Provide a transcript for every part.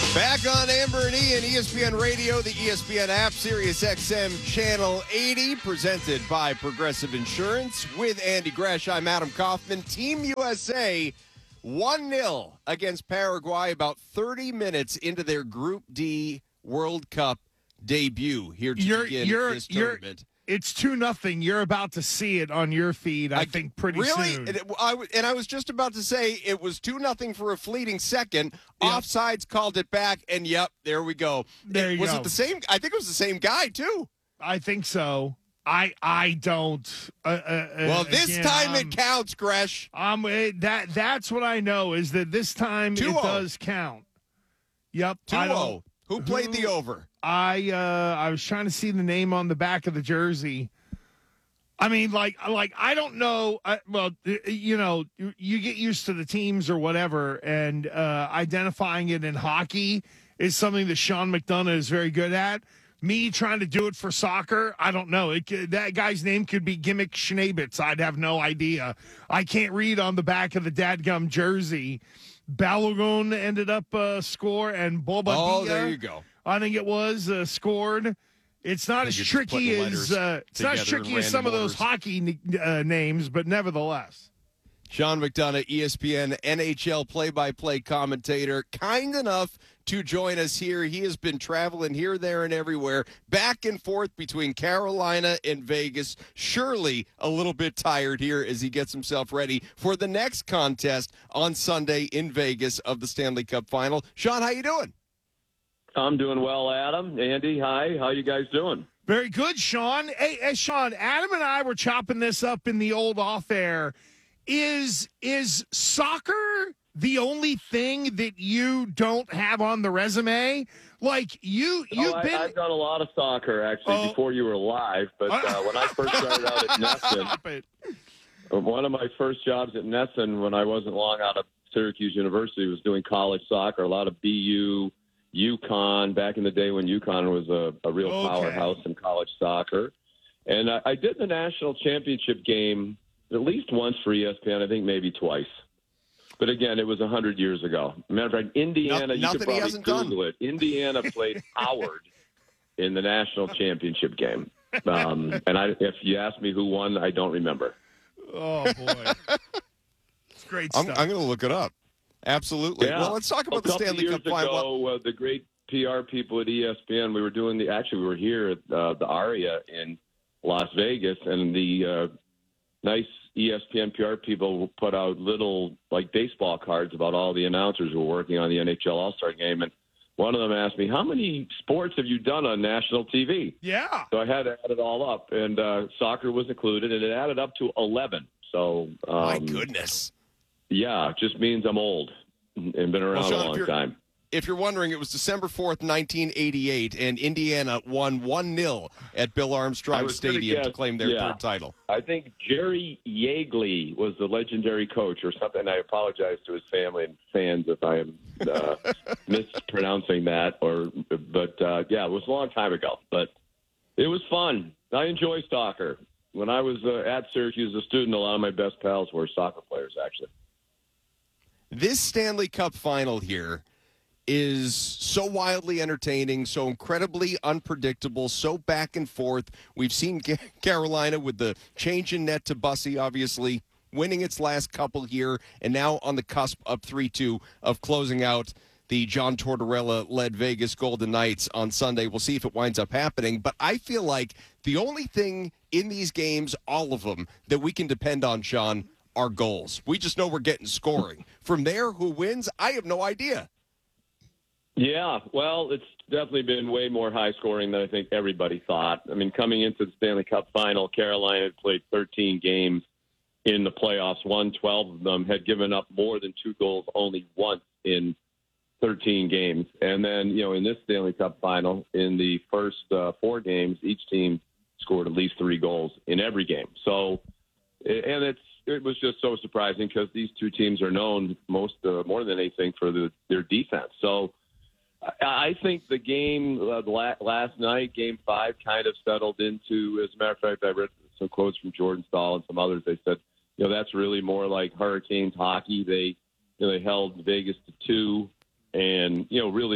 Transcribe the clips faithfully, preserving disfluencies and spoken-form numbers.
Back on Amber and Ian, E S P N Radio, the E S P N app, Sirius X M Channel eighty, presented by Progressive Insurance. With Andy Gresh, I'm Adam Kaufman. Team U S A one nil against Paraguay about thirty minutes into their Group D World Cup debut here to you're, begin you're, this you're, tournament. It's two nothing. You're about to see it on your feed, I, I think, pretty really? soon. Really? And, and I was just about to say it was two nothing for a fleeting second. Yep. Offsides called it back, and yep, there we go. There it, you was go. it the same? I think it was the same guy, too. I think so. I I don't. Uh, uh, well, this again, time um, it counts, Gresh. Um, it, that that's what I know is that this time two oh. it does count. Yep. two oh. Who played who, the over? I uh, I was trying to see the name on the back of the jersey. I mean, like, like I don't know. Uh, well, you know, you, you get used to the teams or whatever, and uh, identifying it in hockey is something that Sean McDonough is very good at. Me trying to do it for soccer, I don't know. It could, that guy's name could be Gimmick Schnabitz. I'd have no idea. I can't read on the back of the dadgum jersey. Balogun ended up uh, score, and Bobadilla, oh, there you go. I think it was uh, scored. It's not as tricky as uh, it's not as tricky as some of those hockey uh, names, but nevertheless. Sean McDonough, E S P N N H L play-by-play commentator, kind enough to join us here. He has been traveling here, there, and everywhere, back and forth between Carolina and Vegas. Surely a little bit tired here as he gets himself ready for the next contest on Sunday in Vegas of the Stanley Cup Final. Sean, how you doing? I'm doing well, Adam. Andy, hi. How you guys doing? Very good, Sean. Hey, hey, Sean, Adam and I were chopping this up in the old off-air. Is is soccer the only thing that you don't have on the resume? Like, you, you've oh, I, been... I've done a lot of soccer, actually, oh. before you were alive. But uh, when I first started out at Nesson, one of my first jobs at Nesson when I wasn't long out of Syracuse University was doing college soccer, a lot of B U, UConn, back in the day when UConn was a, a real okay. powerhouse in college soccer. And I, I did the national championship game at least once for E S P N, I think maybe twice. But again, it was one hundred years ago. Matter of fact, Indiana, no, you could probably Google done. it. Indiana played Howard in the national championship game. Um, and I, if you ask me who won, I don't remember. Oh, boy. It's great stuff. I'm, I'm going to look it up. Absolutely. Yeah. Well, let's talk about the Stanley Cup Final. Ago, uh, the great P R people at E S P N, we were doing the, actually we were here at uh, the Aria in Las Vegas, and the uh, nice E S P N P R people put out little, like, baseball cards about all the announcers who were working on the N H L All-Star Game, and one of them asked me, how many sports have you done on national T V? Yeah. So I had to add it all up, and uh, soccer was included, and it added up to eleven. So, um, my goodness. Yeah, it just means I'm old and been around well, Sean, a long time. If you're wondering, it was December fourth, nineteen eighty-eight, and Indiana won one nil at Bill Armstrong Stadium guess, to claim their yeah. third title. I think Jerry Yeagley was the legendary coach or something. I apologize to his family and fans if I am uh, mispronouncing that. Or, But, uh, yeah, it was a long time ago. But it was fun. I enjoy soccer. When I was uh, at Syracuse as a student, a lot of my best pals were soccer players, actually. This Stanley Cup Final here is so wildly entertaining, so incredibly unpredictable, so back and forth. We've seen Carolina with the change in net to Bussy, obviously, winning its last couple here, and now on the cusp of three two of closing out the John Tortorella-led Vegas Golden Knights on Sunday. We'll see if it winds up happening, but I feel like the only thing in these games, all of them, that we can depend on, Sean, are goals. We just know we're getting scoring. From there, who wins, I have no idea. Yeah, well, it's definitely been way more high scoring than I think everybody thought. I mean, coming into the Stanley Cup Final, Carolina had played thirteen games in the playoffs, won twelve of them, had given up more than two goals only once in thirteen games. And then, you know, in this Stanley Cup Final, in the first uh, four games, each team scored at least three goals in every game. So, and it's it was just so surprising because these two teams are known most uh, more than anything for the, their defense. So, I think the game uh, last night, Game Five, kind of settled into. As a matter of fact, I read some quotes from Jordan Stahl and some others. They said, you know, that's really more like Hurricanes hockey. They, you know, they held Vegas to two, and you know, really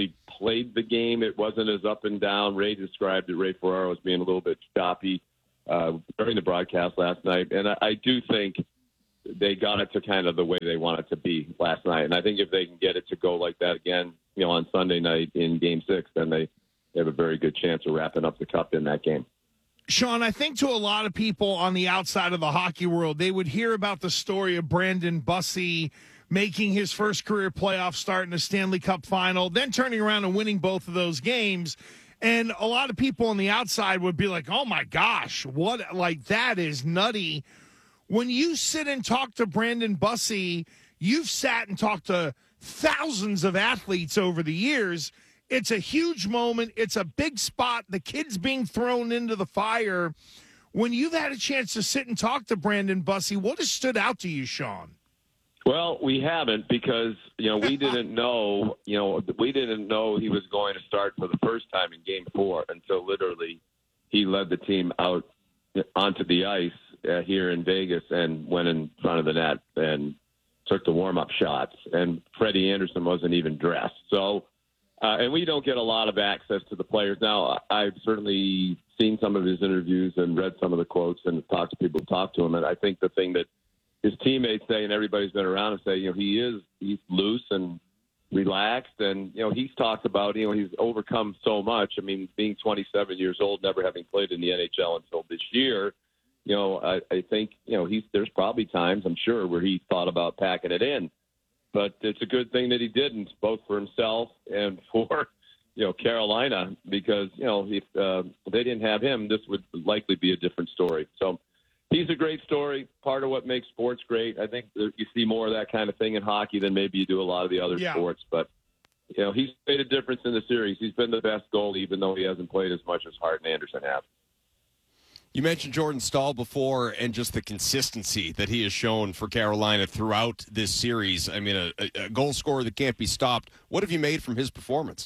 played the game, it wasn't as up and down. Ray described it, Ray Ferraro, as being a little bit choppy uh, during the broadcast last night. And I, I do think they got it to kind of the way they want it to be last night. And I think if they can get it to go like that again, you know, on Sunday night in Game Six, then they have a very good chance of wrapping up the cup in that game. Sean, I think to a lot of people on the outside of the hockey world, they would hear about the story of Brandon Bussi making his first career playoff start in the Stanley Cup final, then turning around and winning both of those games. And a lot of people on the outside would be like, oh my gosh, what, like, that is nutty. When you sit and talk to Brandon Bussi, you've sat and talked to thousands of athletes over the years. It's a huge moment. It's a big spot. The kid's being thrown into the fire. When you've had a chance to sit and talk to Brandon Bussi, what has stood out to you, Sean? Well, we haven't because, you know, we didn't know, you know, we didn't know he was going to start for the first time in game four until literally he led the team out onto the ice uh, here in Vegas and went in front of the net and took the warm-up shots. And Freddie Anderson wasn't even dressed. So, uh, and we don't get a lot of access to the players. Now, I've certainly seen some of his interviews and read some of the quotes and talked to people who talk to him. And I think the thing that his teammates say, and everybody's been around and say, you know, he is, he's loose and relaxed. And, you know, he's talked about, you know, he's overcome so much. I mean, being twenty-seven years old, never having played in the N H L until this year, you know, I, I think, you know, he's, there's probably times, I'm sure, where he thought about packing it in. But it's a good thing that he didn't, both for himself and for, you know, Carolina, because, you know, if, uh, if they didn't have him, this would likely be a different story. So, he's a great story, part of what makes sports great. I think that you see more of that kind of thing in hockey than maybe you do a lot of the other yeah. sports. But, you know, he's made a difference in the series. He's been the best goalie, even though he hasn't played as much as Hart and Anderson have. You mentioned Jordan Staal before and just the consistency that he has shown for Carolina throughout this series. I mean, a, a goal scorer that can't be stopped. What have you made from his performance?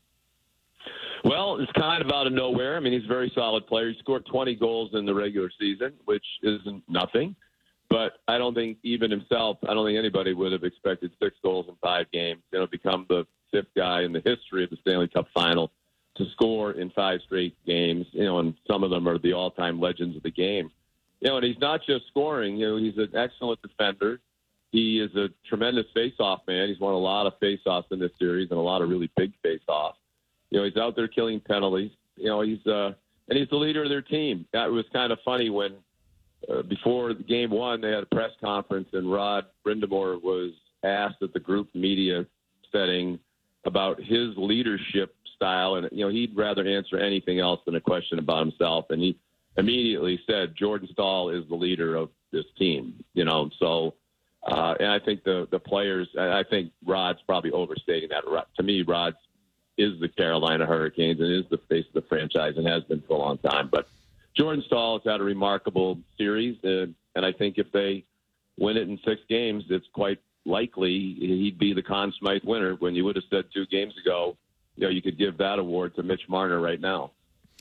Well, it's kind of out of nowhere. I mean, he's a very solid player. He scored twenty goals in the regular season, which isn't nothing. But I don't think even himself, I don't think anybody would have expected six goals in five games. You know, become the fifth guy in the history of the Stanley Cup final to score in five straight games. You know, and some of them are the all-time legends of the game. You know, and he's not just scoring. You know, he's an excellent defender. He is a tremendous face-off man. He's won a lot of face-offs in this series and a lot of really big face-offs. You know, he's out there killing penalties. You know, he's uh, and he's the leader of their team. That was kind of funny when uh, before game one they had a press conference and Rod Brindamore was asked at the group media setting about his leadership style, and you know he'd rather answer anything else than a question about himself. And he immediately said, "Jordan Staal is the leader of this team." You know, so uh, and I think the the players. I think Rod's probably overstating that. To me, Rod's is the Carolina Hurricanes and is the face of the franchise and has been for a long time. But Jordan Staal has had a remarkable series, uh, and I think if they win it in six games, it's quite likely he'd be the Conn Smythe winner. When you would have said two games ago, you know, you could give that award to Mitch Marner right now.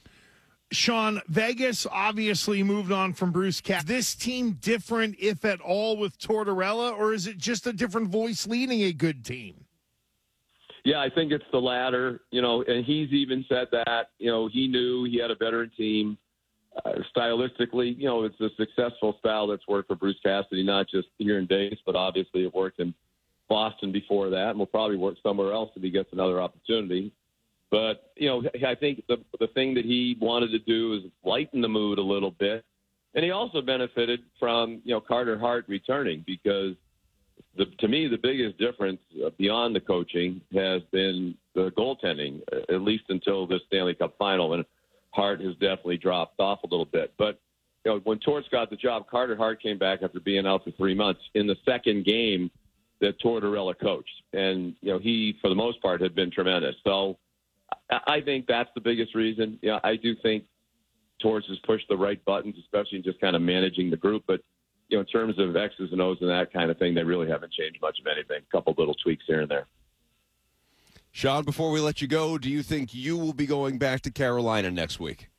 Sean, Vegas obviously moved on from Bruce Cassidy. Is this team different, if at all, with Tortorella, or is it just a different voice leading a good team? Yeah, I think it's the latter, you know, and he's even said that, you know, he knew he had a veteran team. Uh, stylistically, you know, it's a successful style that's worked for Bruce Cassidy, not just here in Vegas, but obviously it worked in Boston before that, and will probably work somewhere else if he gets another opportunity. But, you know, I think the the thing that he wanted to do is lighten the mood a little bit. And he also benefited from, you know, Carter Hart returning because The, to me, the biggest difference beyond the coaching has been the goaltending, at least until the Stanley Cup final, and Hart has definitely dropped off a little bit. But you know, when Torts got the job, Carter Hart came back after being out for three months in the second game that Tortorella coached, and you know he, for the most part, had been tremendous. So I think that's the biggest reason. Yeah, I do think Torts has pushed the right buttons, especially in just kind of managing the group, but. You know, in terms of X's and O's and that kind of thing, they really haven't changed much of anything. A couple little tweaks here and there. Sean, before we let you go, do you think you will be going back to Carolina next week?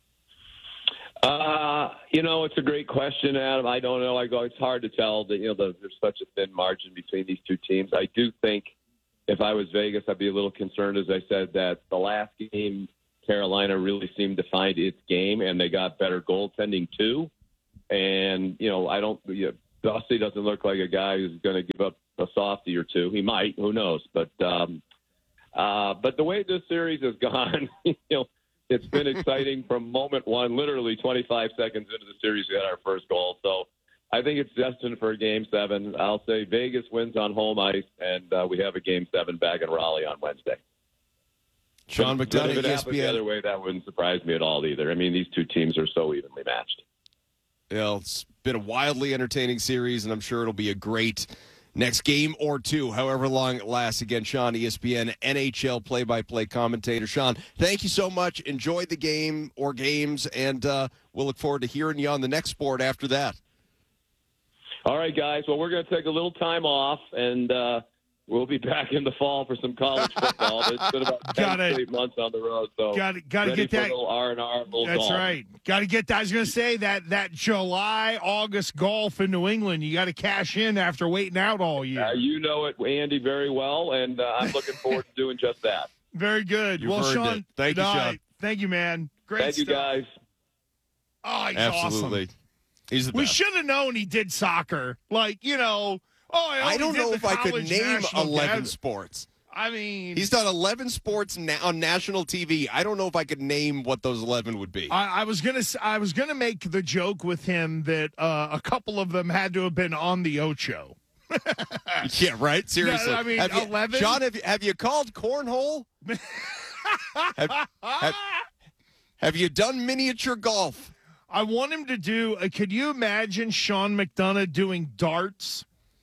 Uh, you know, it's a great question, Adam. I don't know. I go. It's hard to tell. That you know, the, there's such a thin margin between these two teams. I do think if I was Vegas, I'd be a little concerned, as I said, that the last game, Carolina really seemed to find its game, and they got better goaltending too. And, you know, I don't you know, Dusty doesn't look like a guy who's going to give up a softie or two. He might, who knows? But um, uh, but the way this series has gone, you know, it's been exciting from moment one. Literally twenty-five seconds into the series, we got our first goal. So I think it's destined for a game seven. I'll say Vegas wins on home ice, and uh, we have a game seven back in Raleigh on Wednesday. Sean But McDonough, if it E S happened P N. the other way, that wouldn't surprise me at all either. I mean, these two teams are so evenly matched. Well, it's been a wildly entertaining series, and I'm sure it'll be a great next game or two, however long it lasts. Again, Sean, E S P N N H L play-by-play commentator. Sean, thank you so much. Enjoy the game or games, and uh, we'll look forward to hearing you on the next sport after that. All right, guys. Well, we're going to take a little time off, and uh, we'll be back in the fall for some college football. It's been about ten straight months on the road, so got to ready get for that. a little R and R, little That's golf. right. Got to get that. I was going to say that that July, August golf in New England, you got to cash in after waiting out all year. Uh, you know it, Andy, very well, and uh, I'm looking forward to doing just that. Very good. You've well, heard Sean, it. Thank you, no, Sean. Thank you, man. Great Thank you, stuff. guys. Oh, he's Absolutely. awesome. He's the We best. should have known he did soccer. Like, you know, oh, I, I only don't did know the if I could college name national eleven dev- sports. I mean, He's done eleven sports na- on national T V. I don't know if I could name what those eleven would be. I, I was gonna s- I was gonna make the joke with him that uh, a couple of them had to have been on the Ocho. Yeah, right? Seriously. I mean, have you, eleven? John, have you, have you called cornhole? have, have, have you done miniature golf? I want him to do. Uh, could you imagine Sean McDonough doing darts?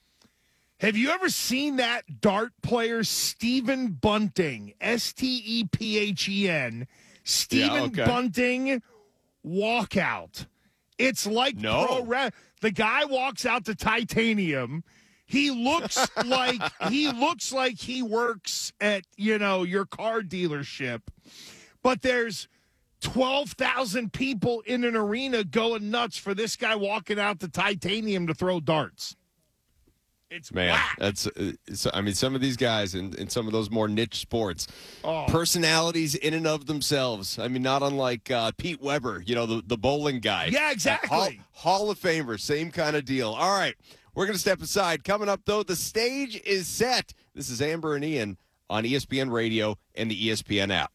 Have you ever seen that dart player, Stephen Bunting, S T E P H E N, Stephen Yeah, okay. Bunting walkout? It's like No. pro re- The guy walks out to Titanium. He looks like he looks like he works at, you know, your car dealership. But there's twelve thousand people in an arena going nuts for this guy walking out to Titanium to throw darts. It's Man, whack. that's. Uh, so, I mean, some of these guys in, in some of those more niche sports, Oh. personalities in and of themselves. I mean, not unlike uh, Pete Weber, you know, the, the bowling guy. Yeah, exactly. Uh, Hall, Hall of Famer, same kind of deal. All right, we're going to step aside. Coming up, though, the stage is set. This is Amber and Ian on E S P N Radio and the E S P N app.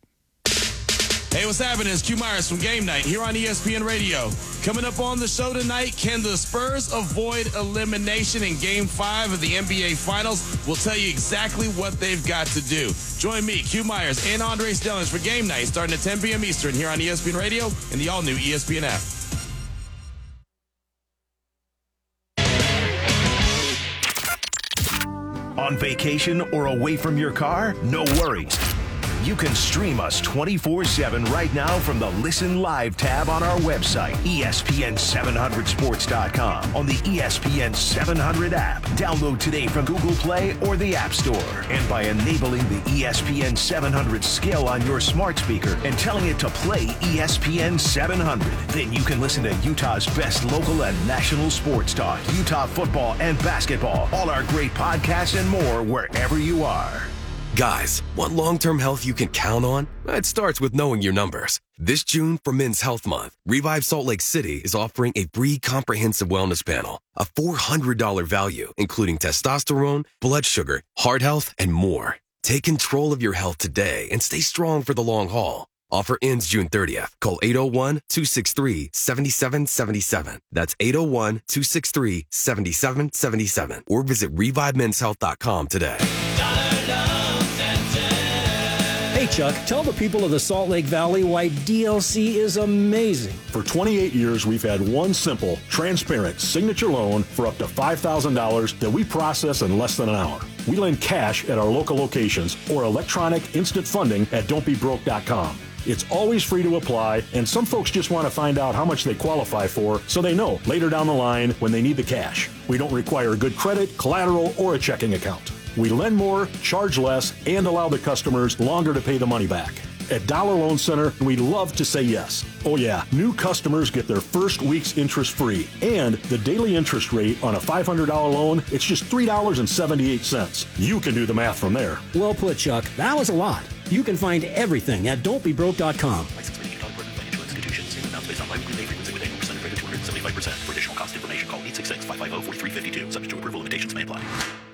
Hey, what's happening? It's Q Myers from Game Night here on E S P N Radio. Coming up on the show tonight, can the Spurs avoid elimination in Game five of the N B A Finals? We'll tell you exactly what they've got to do. Join me, Q Myers, and Andre Stellings for Game Night starting at ten p.m. Eastern here on E S P N Radio and the all-new E S P N app. On vacation or away from your car? No worries. You can stream us twenty-four seven right now from the Listen Live tab on our website, E S P N seven hundred sports dot com, on the E S P N seven hundred app. Download today from Google Play or the App Store. And by enabling the E S P N seven hundred skill on your smart speaker and telling it to play E S P N seven hundred, then you can listen to Utah's best local and national sports talk, Utah football and basketball, all our great podcasts and more wherever you are. Guys, want long-term health you can count on? It starts with knowing your numbers. This June, for Men's Health Month, Revive Salt Lake City is offering a free comprehensive wellness panel, a four hundred dollars value, including testosterone, blood sugar, heart health, and more. Take control of your health today and stay strong for the long haul. Offer ends June thirtieth. Call eight oh one, two six three, seven seven seven seven. That's eight oh one, two six three, seven seven seven seven. Or visit revive men's health dot com today. Hey, Chuck, tell the people of the Salt Lake Valley why D L C is amazing. For twenty-eight years, we've had one simple, transparent signature loan for up to five thousand dollars that we process in less than an hour. We lend cash at our local locations or electronic instant funding at don't be broke dot com. It's always free to apply, and some folks just want to find out how much they qualify for so they know later down the line when they need the cash. We don't require good credit, collateral, or a checking account. We lend more, charge less, and allow the customers longer to pay the money back. At Dollar Loan Center, we love to say yes. Oh yeah, new customers get their first week's interest free. And the daily interest rate on a five hundred dollars loan, it's just three dollars and seventy-eight cents. You can do the math from there. Well put, Chuck. That was a lot. You can find everything at don't be broke dot com. License by Utah Department of Financial Institutions. Same amounts based on live weekly frequency with annual percentage rate of two hundred seventy-five percent. For additional cost information, call eight six six, five five zero, four three five two. Subject to approval, limitations may apply.